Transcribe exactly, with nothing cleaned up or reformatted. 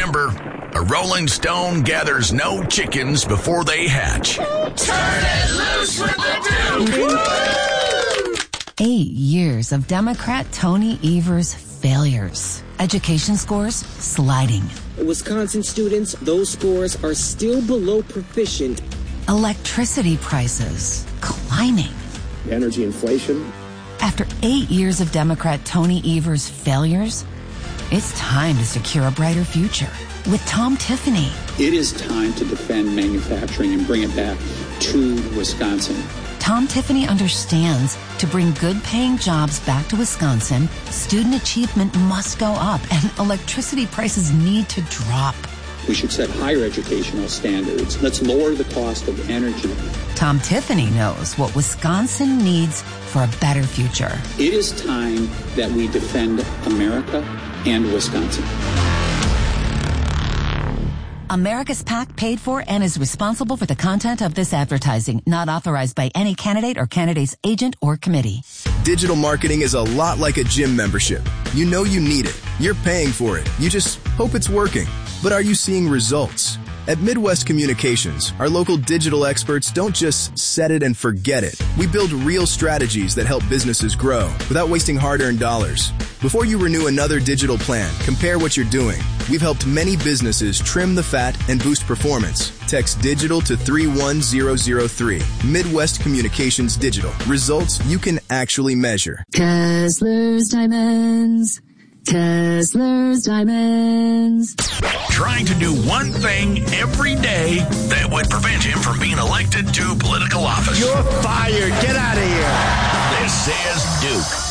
Remember, a rolling stone gathers no chickens before they hatch. Turn it loose with the Duke! Eight years of Democrat Tony Evers' failures. Education scores sliding. Wisconsin students, those scores are still below proficient. Electricity prices climbing. Energy inflation. After eight years of Democrat Tony Evers' failures, it's time to secure a brighter future with Tom Tiffany. It is time to defend manufacturing and bring it back to Wisconsin. Tom Tiffany understands to bring good-paying jobs back to Wisconsin, student achievement must go up and electricity prices need to drop. We should set higher educational standards. Let's lower the cost of energy. Tom Tiffany knows what Wisconsin needs for a better future. It is time that we defend America and Wisconsin. America's PAC paid for and is responsible for the content of this advertising, not authorized by any candidate or candidate's agent or committee. Digital marketing is a lot like a gym membership. You know you need it. You're paying for it. You just hope it's working. But are you seeing results? At Midwest Communications, our local digital experts don't just set it and forget it. We build real strategies that help businesses grow without wasting hard-earned dollars. Before you renew another digital plan, compare what you're doing. We've helped many businesses trim the fat and boost performance. Text digital to three one zero zero three. Midwest Communications Digital. Results you can actually measure. Kessler's Diamonds. Kessler's Diamonds. Trying to do one thing every day that would prevent him from being elected to political office. You're fired. Get out of here. This is Duke